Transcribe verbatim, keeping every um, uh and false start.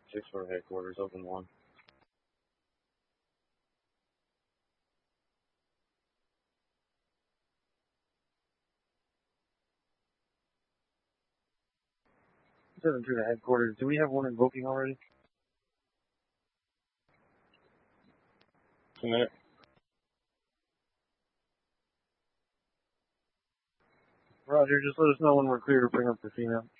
Six four headquarters, open one. Seven two to headquarters. Do we have one invoking already? A minute. Roger, just let us know when we're clear to bring up the female.